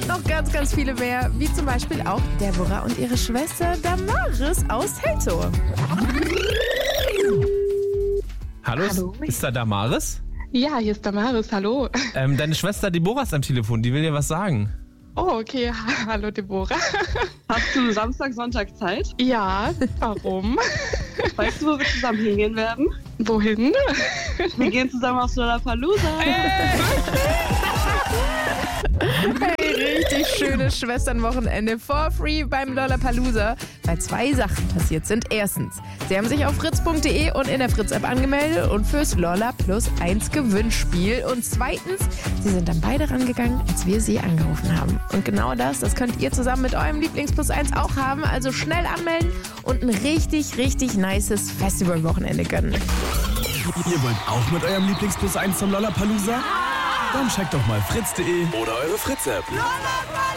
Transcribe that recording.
noch ganz, ganz viele mehr, wie zum Beispiel auch Deborah und ihre Schwester Damaris aus Teltow. Hallo, ist da Damaris? Ja, hier ist Damaris, hallo. Deine Schwester Deborah ist am Telefon, die will dir was sagen. Oh, okay, hallo Deborah. Hast du Samstag, Sonntag Zeit? Ja, warum? Weißt du, wo wir zusammen hingehen werden? Wohin? Wir gehen zusammen auf Lollapalooza. Hey, richtig schönes Schwesternwochenende for free beim Lollapalooza, weil 2 Sachen passiert sind. Erstens, sie haben sich auf fritz.de und in der Fritz-App angemeldet und fürs Lolla Plus 1 Gewinnspiel. Und zweitens, sie sind dann beide rangegangen, als wir sie angerufen haben. Und genau das könnt ihr zusammen mit eurem Lieblings-Plus 1 auch haben. Also schnell anmelden und ein richtig, richtig nices Festivalwochenende gönnen. Ihr wollt auch mit eurem Lieblings-Plus 1 zum Lollapalooza? Dann checkt doch mal fritz.de oder eure Fritz-App.